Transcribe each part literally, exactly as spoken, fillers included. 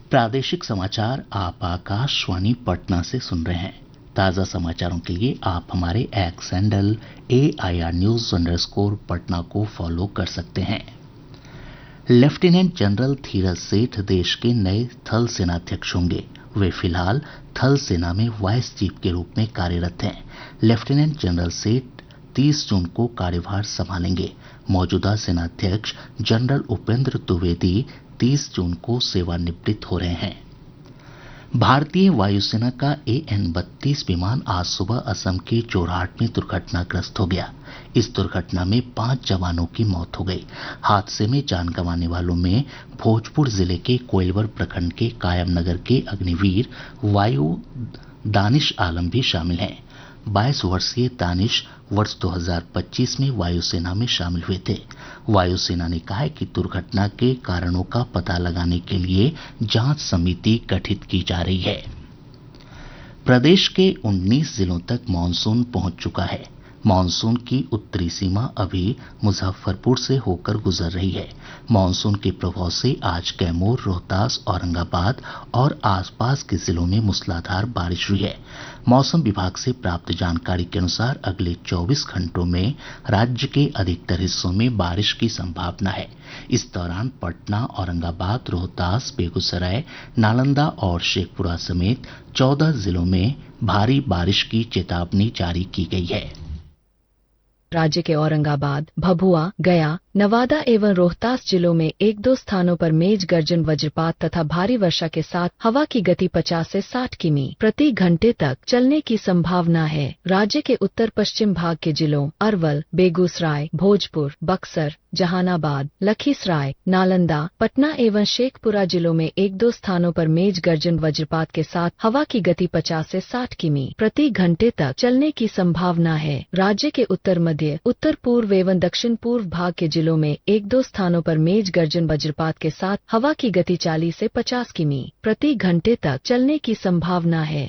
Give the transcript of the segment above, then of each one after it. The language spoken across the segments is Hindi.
प्रादेशिक समाचार आप आकाशवाणी पटना से सुन रहे हैं। ताज़ा समाचारों के लिए आप हमारे x handle A I R news underscore Patna को फॉलो कर सकते हैं। लेफ्टिनेंट जनरल धीरज सेठ देश के नए थल सेनाध्यक्ष होंगे। वे फिलहाल थल सेना में वाइस चीफ के रूप में कार्यरत हैं। लेफ्टिनेंट जनरल सेठ तीस जून को कार्यभार संभालेंगे। मौजूदा सेनाध्यक्ष जनरल उपेंद्र द्विवेदी तीस जून को सेवानिवृत्त हो रहे हैं। भारतीय वायुसेना का ए एन बत्तीस विमान आज सुबह असम के जोरहाट में दुर्घटनाग्रस्त हो गया। इस दुर्घटना में पांच जवानों की मौत हो गई। हादसे में जान गंवाने वालों में भोजपुर जिले के कोइलवर प्रखंड के कायमनगर के अग्निवीर वायु दानिश आलम भी शामिल हैं। बाईस वर्षीय दानिश वर्ष दो हज़ार पच्चीस में वायुसेना में शामिल हुए थे। वायुसेना ने कहा है कि दुर्घटना के कारणों का पता लगाने के लिए जांच समिति गठित की जा रही है। प्रदेश के उन्नीस जिलों तक मानसून पहुंच चुका है। मानसून की उत्तरी सीमा अभी मुजफ्फरपुर से होकर गुजर रही है। मानसून के प्रभाव से आज कैमूर, रोहतास, औरंगाबाद और आसपास के जिलों में मूसलाधार बारिश हुई है। मौसम विभाग से प्राप्त जानकारी के अनुसार अगले चौबीस घंटों में राज्य के अधिकतर हिस्सों में बारिश की संभावना है। इस दौरान पटना, औरंगाबाद, रोहतास, बेगूसराय, नालंदा और शेखपुरा समेत चौदह जिलों में भारी बारिश की चेतावनी जारी की गई है। राज्य के औरंगाबाद, भभुआ, गया, नवादा एवं रोहतास जिलों में एक दो स्थानों पर मेज गर्जन, वज्रपात तथा भारी वर्षा के साथ हवा की गति पचास से साठ किमी प्रति घंटे तक चलने की संभावना है। राज्य के उत्तर पश्चिम भाग के जिलों अरवल, बेगूसराय, भोजपुर, बक्सर, जहानाबाद, लखीसराय, नालंदा, पटना एवं शेखपुरा जिलों में एक दो स्थानों पर मेज गर्जन, वज्रपात के साथ हवा की गति पचास से साठ किमी प्रति घंटे तक चलने की संभावना है। राज्य के उत्तर मध्य, उत्तर पूर्व एवं दक्षिण पूर्व भाग के जिलों में एक दो स्थानों पर मेज गर्जन, वज्रपात के साथ हवा की गति चालीस से पचास किमी प्रति घंटे तक चलने की संभावना है।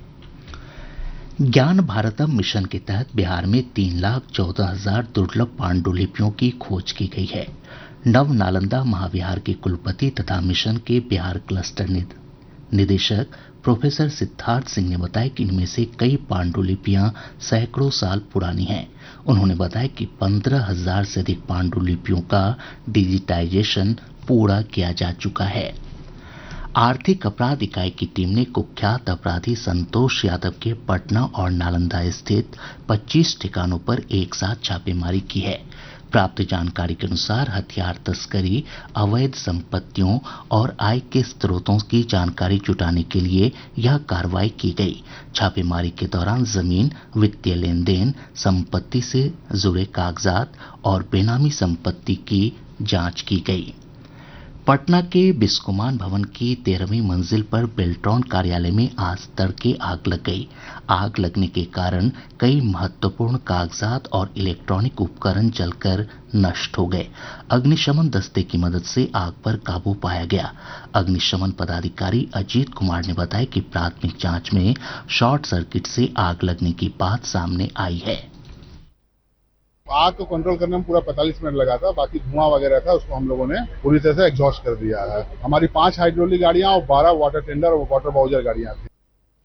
ज्ञान भारतम मिशन के तहत बिहार में तीन लाख चौदह हजार दुर्लभ पांडुलिपियों की खोज की गई है। नव नालंदा महाविहार के कुलपति तथा मिशन के बिहार क्लस्टर निदेशक प्रोफेसर सिद्धार्थ सिंह ने बताया कि इनमें से कई पांडुलिपियां सैकड़ों साल पुरानी हैं। उन्होंने बताया कि पंद्रह हजार से अधिक पांडुलिपियों का डिजिटाइजेशन पूरा किया जा चुका है। आर्थिक अपराध इकाई की टीम ने कुख्यात अपराधी संतोष यादव के पटना और नालंदा स्थित पच्चीस ठिकानों पर एक साथ छापेमारी की है। प्राप्त जानकारी के अनुसार हथियार तस्करी, अवैध संपत्तियों और आय के स्रोतों की जानकारी जुटाने के लिए यह कार्रवाई की गई। छापेमारी के दौरान जमीन, वित्तीय लेन देन, संपत्ति से जुड़े कागजात और बेनामी संपत्ति की जांच की गई। पटना के बिस्कोमान भवन की तेरहवीं मंजिल पर बेल्ट्रॉन कार्यालय में आज तड़के आग लग गई। आग लगने के कारण कई महत्वपूर्ण कागजात और इलेक्ट्रॉनिक उपकरण जलकर नष्ट हो गए। अग्निशमन दस्ते की मदद से आग पर काबू पाया गया। अग्निशमन पदाधिकारी अजीत कुमार ने बताया कि प्राथमिक जांच में शॉर्ट सर्किट से आग लगने की बात सामने आई है। आग को कंट्रोल करने में पूरा पैंतालीस मिनट लगा था। बाकी धुआं वगैरह था, उसको हम लोगों ने पूरी तरह से एग्जॉस्ट कर दिया है। हमारी पांच हाइड्रोलिक गाड़ियां और बारह वाटर टेंडर और वाटर बाउजर गाड़ियां थी।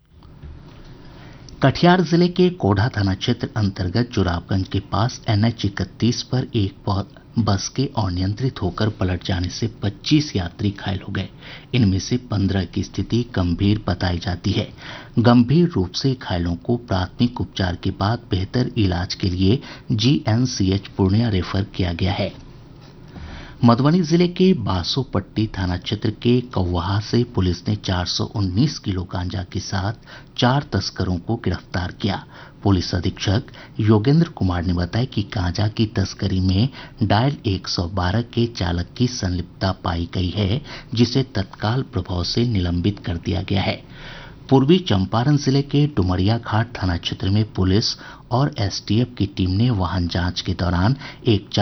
कटिहार जिले के कोढ़ा थाना क्षेत्र अंतर्गत जुराबगंज के पास एन एच इकतीस पर एक बस के अनियंत्रित होकर पलट जाने से पच्चीस यात्री घायल हो गए। इनमें से पंद्रह की स्थिति गंभीर बताई जाती है। गंभीर रूप से घायलों को प्राथमिक उपचार के बाद बेहतर इलाज के लिए G N C H Purnia refer किया गया है। मधुबनी जिले के बासोपट्टी थाना क्षेत्र के कौवाहा से पुलिस ने चार सौ उन्नीस किलो गांजा के साथ चार तस्करों को गिरफ्तार किया। पुलिस अधीक्षक योगेंद्र कुमार ने बताया कि गांजा की तस्करी में डायल एक सौ बारह के चालक की संलिप्तता पाई गई है, जिसे तत्काल प्रभाव से निलंबित कर दिया गया है। पूर्वी चंपारण जिले के डुमरिया घाट थाना क्षेत्र में पुलिस और एस टी एफ की टीम ने वाहन जांच के दौरान एक